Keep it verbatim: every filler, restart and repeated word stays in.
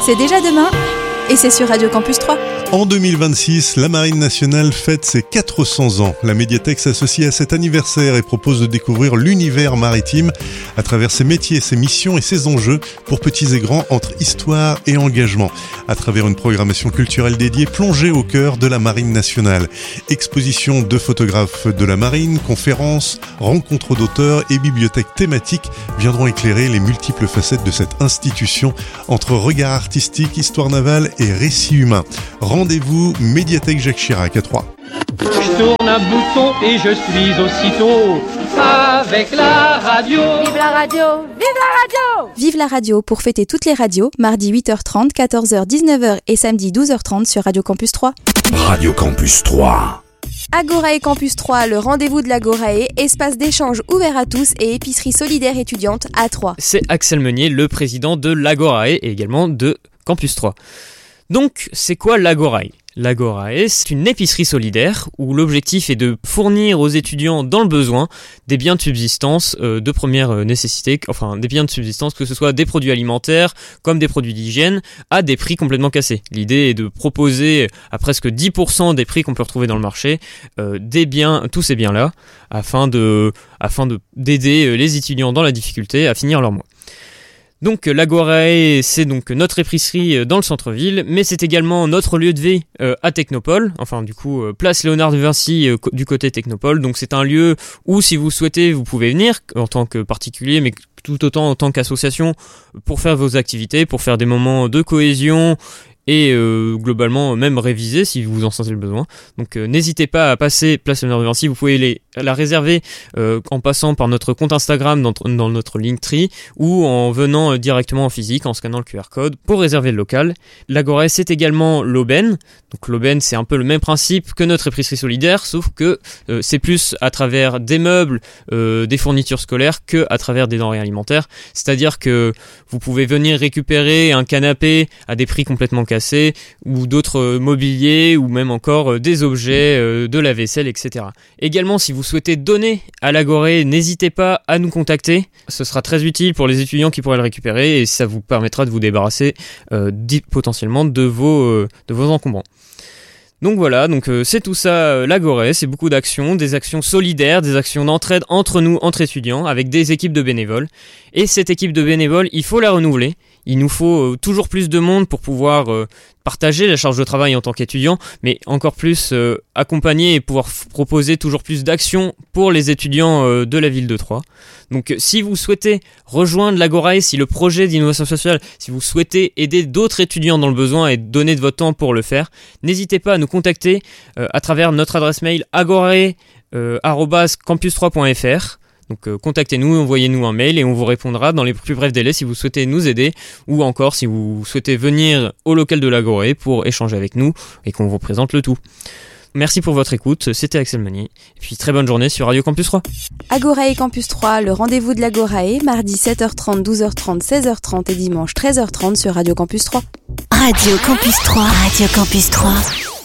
C'est déjà demain et c'est sur Radio Campus trois. En deux mille vingt-six, la Marine nationale fête ses quatre cents ans. La médiathèque s'associe à cet anniversaire et propose de découvrir l'univers maritime à travers ses métiers, ses missions et ses enjeux pour petits et grands entre histoire et engagement. À travers une programmation culturelle dédiée plongée au cœur de la Marine nationale. Exposition de photographes de la Marine, conférences, rencontres d'auteurs et bibliothèques thématiques viendront éclairer les multiples facettes de cette institution entre regard artistique, histoire navale et récit humain. Rendez-vous médiathèque Jacques Chirac à Troyes. Je tourne un bouton et je suis aussitôt avec la radio. Vive la radio, vive la radio. Vive la radio pour fêter toutes les radios, mardi huit heures trente, quatorze heures, dix-neuf heures et samedi douze heures trente sur Radio Campus trois. Radio Campus trois. Agorae Campus trois, le rendez-vous de l'Agorae, espace d'échange ouvert à tous et épicerie solidaire étudiante à Troyes. C'est Axel Meunier, le président de l'Agorae et également de Campus trois. Donc, c'est quoi l'Agorae ? L'Agorae, c'est une épicerie solidaire où l'objectif est de fournir aux étudiants dans le besoin des biens de subsistance euh, de première nécessité, enfin des biens de subsistance, que ce soit des produits alimentaires comme des produits d'hygiène, à des prix complètement cassés. L'idée est de proposer à presque dix pour cent des prix qu'on peut retrouver dans le marché, euh, des biens, tous ces biens-là, afin de, afin de, d'aider les étudiants dans la difficulté à finir leur mois. Donc l'Agorae, c'est donc notre épicerie dans le centre-ville, mais c'est également notre lieu de vie euh, à Technopole, enfin du coup euh, place Léonard de Vinci euh, du côté Technopole. Donc c'est un lieu où, si vous souhaitez, vous pouvez venir en tant que particulier, mais tout autant en tant qu'association, pour faire vos activités, pour faire des moments de cohésion et euh, globalement même réviser si vous en sentez le besoin. Donc euh, n'hésitez pas à passer place Léonard de Vinci, vous pouvez les, la réserver euh, en passant par notre compte Instagram dans, dans notre Linktree ou en venant euh, directement en physique en scannant le Q R code pour réserver le local. L'Agorae, c'est également l'aubaine. Donc l'aubaine, c'est un peu le même principe que notre épicerie solidaire, sauf que euh, c'est plus à travers des meubles, euh, des fournitures scolaires que à travers des denrées alimentaires. C'est-à-dire que vous pouvez venir récupérer un canapé à des prix complètement cassés ou d'autres mobiliers ou même encore des objets, euh, de la vaisselle, et cetera. Également, si vous souhaitez donner à l'Agorae, n'hésitez pas à nous contacter. Ce sera très utile pour les étudiants qui pourraient le récupérer et ça vous permettra de vous débarrasser euh, potentiellement de vos, euh, de vos encombrants. Donc voilà, donc euh, c'est tout ça euh, l'Agorae, c'est beaucoup d'actions, des actions solidaires, des actions d'entraide entre nous, entre étudiants, avec des équipes de bénévoles. Et cette équipe de bénévoles, il faut la renouveler. Il nous faut euh, toujours plus de monde pour pouvoir euh, partager la charge de travail en tant qu'étudiant, mais encore plus euh, accompagner et pouvoir f- proposer toujours plus d'actions pour les étudiants euh, de la ville de Troyes. Donc euh, si vous souhaitez rejoindre l'Agorae, si le projet d'innovation sociale, si vous souhaitez aider d'autres étudiants dans le besoin et donner de votre temps pour le faire, n'hésitez pas à nous contacter euh, à travers notre adresse mail agorae arobase campus trois point f r. Donc euh, contactez-nous, envoyez-nous un mail et on vous répondra dans les plus brefs délais si vous souhaitez nous aider ou encore si vous souhaitez venir au local de l'Agorae pour échanger avec nous et qu'on vous présente le tout. Merci pour votre écoute, c'était Axel Meunier et puis très bonne journée sur Radio Campus trois. Agorae Campus trois, le rendez-vous de l'Agorae, mardi sept heures trente, douze heures trente, seize heures trente et dimanche treize heures trente sur Radio Campus trois. Radio Campus trois, Radio Campus trois.